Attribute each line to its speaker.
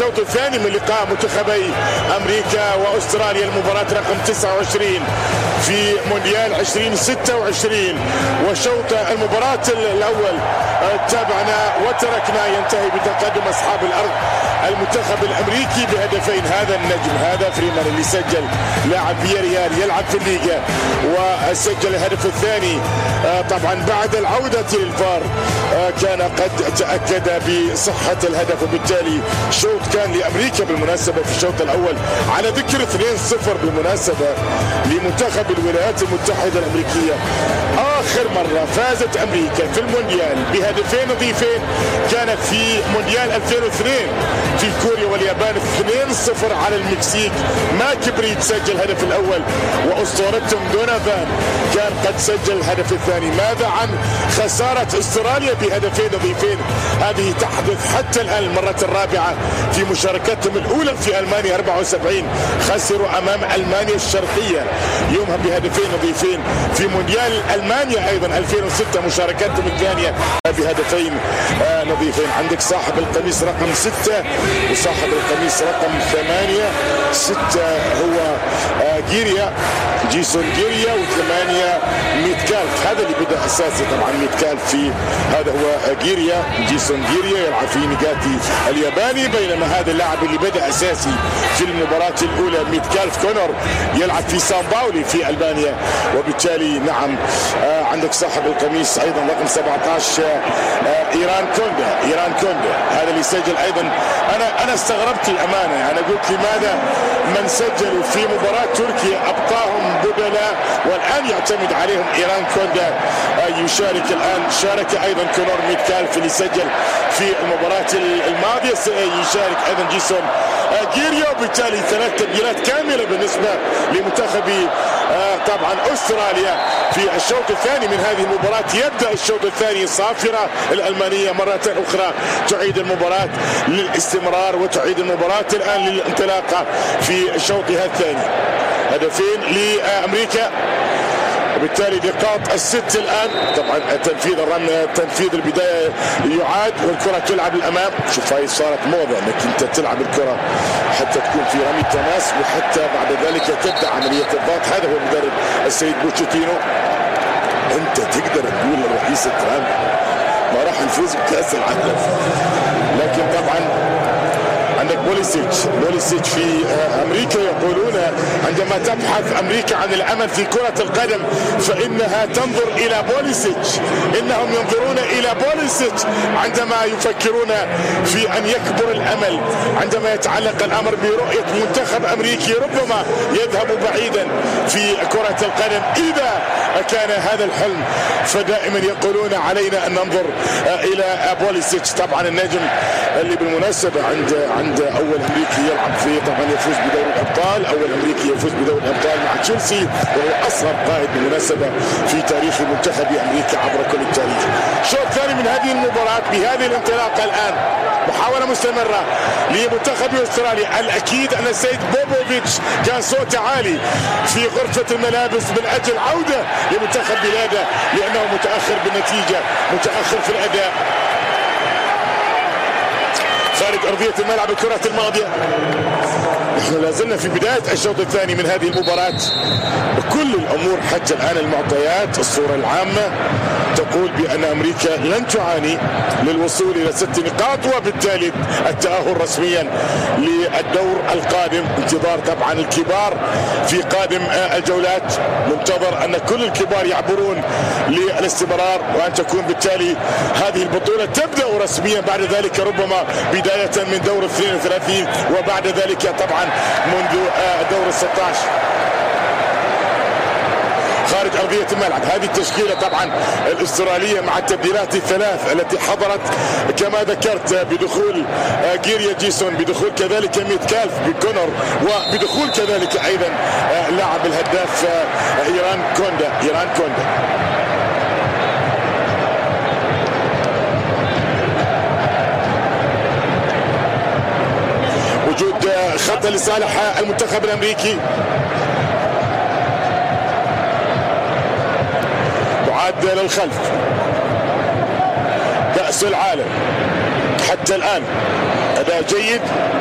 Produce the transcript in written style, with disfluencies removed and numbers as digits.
Speaker 1: الشوط الثاني من لقاء منتخبي أمريكا وأستراليا، المباراة رقم 29 في مونديال 2026. وشوط المباراة الأول تابعنا وتركنا ينتهي بتقدم أصحاب الأرض المنتخب الأمريكي بهدفين. هذا النجم، هذا فريمان اللي سجل لاعب فياريال يلعب في الليغا وسجل الهدف الثاني طبعا بعد العودة للفار كان قد تأكد بصحة الهدف، وبالتالي شوط كان لأمريكا بالمناسبة في الشوط الأول على ذكر 2-0 بالمناسبة لمنتخب الولايات المتحدة الأمريكية. آخر مرة فازت أمريكا في المونديال بهدفين نظيفين كانت في مونديال 2002 في كوريا واليابان 2-0 على المكسيك. ماك بريد سجل الهدف الأول وأسطورتهم دونافان كان قد سجل الهدف الثاني. ماذا عن خسارة استراليا بهدفين نظيفين؟ هذه تحدث حتى الآن المرة الرابعة في مشاركتهم الأولى في ألمانيا 74 خسروا أمام ألمانيا الشرقية يومها بهدفين نظيفين. في مونديال ألمانيا أيضا 2006 مشاركتهم الثانية بهدفين نظيفين. عندك صاحب القميص رقم 6 وصاحب القميص رقم 8. 6 هو جيسون جيريا و8 ميتكالف. هذا اللي بدأ أساسي طبعا ميتكالف في هذا هو جيسون جيريا يلعب في نيجاتي الياباني، بينما هذا اللاعب اللي بدأ أساسي في المباراة الأولى ميتكالف كونر يلعب في سان باولي في ألبانيا. وبالتالي نعم عندك صاحب القميص أيضا رقم 17 إيران كوندا هذا اللي سجل أيضا. أنا استغربت الأمانة، أنا قلت لماذا من سجلوا في مباراة تركيا أبقاهم بدلاء والآن يعتمد عليهم إيران كوندا يشارك الآن. شارك أيضا كونور ميتكالف اللي سجل في المباراة الماضية، يشارك أيضا جيسون جيريا. وبالتالي 3 تبديلات كاملة بالنسبة لمنتخب طبعا أستراليا في الشوط الثاني من هذه المباراة. يبدأ الشوط الثاني صافرة الألمانية مرة أخرى تعيد المباراة للاستمرار وتعيد المباراة الآن للانطلاقة في شوطها الثاني. هدفين لأمريكا وبالتالي نقاط الست الآن. طبعا تنفيذ البداية يعاد والكرة تلعب للأمام. شوف هاي صارت موضة انك انت تلعب الكرة حتى تكون في رمي التماس وحتى بعد ذلك تبدأ عملية الضغط. هذا هو المدرب السيد بوتشيتينو. انت تقدر تقول للرئيس ترامب ما راح نفوز بكأس العالم، لكن طبعا عندك بوليسيتش في أمريكا يقولون عندما تبحث أمريكا عن الأمل في كرة القدم فإنها تنظر إلى بوليسيتش. إنهم ينظرون إلى بوليسيتش عندما يفكرون في أن يكبر الأمل، عندما يتعلق الأمر برؤية منتخب أمريكي ربما يذهب بعيدا في كرة القدم. إذا كان هذا الحلم فدائما يقولون علينا أن ننظر إلى بوليسيتش. طبعا النجم اللي بالمناسبة عند أول أمريكي يلعب في طبعا يفوز بدوري الأبطال، أول أمريكي يفوز بدوري الأبطال مع تشيلسي، وهو أصغر قائد بالمناسبة في تاريخ منتخب أمريكا عبر كل التاريخ. الشوط الثاني من هذه المباراة بهذه الانطلاقة الآن محاولة مستمرة لمنتخب أستراليا. الأكيد أن السيد بوبوفيتش كان صوته عالي في غرفة الملابس من أجل عودة لمنتخب بلاده لأنه متأخر بالنتيجة، متأخر في الأداء. خارج أرضية الملعب الكرة الماضية. نحن لازلنا في بداية الشوط الثاني من هذه المباراة. كل الأمور حتى الآن المعطيات الصورة العامة تقول بأن أمريكا لن تعاني للوصول إلى 6 نقاط وبالتالي التأهل رسميا للدور القادم. انتظار طبعا الكبار في قادم الجولات، منتظر أن كل الكبار يعبرون للاستمرار وأن تكون بالتالي هذه البطولة تبدأ رسميا بعد ذلك ربما بداية من دور 32 وبعد ذلك طبعا منذ دور 16 خارج أرضية الملعب. هذه التشكيلة طبعا الأسترالية مع التبديلات الثلاث التي حضرت كما ذكرت بدخول جيريا جيسون، بدخول كذلك ميتكالف بكونر، وبدخول كذلك أيضا لاعب الهداف إيران كوندا. وجود خطأ لصالح المنتخب الأمريكي. عاد للخلف. كأس العالم حتى الآن أداء جيد.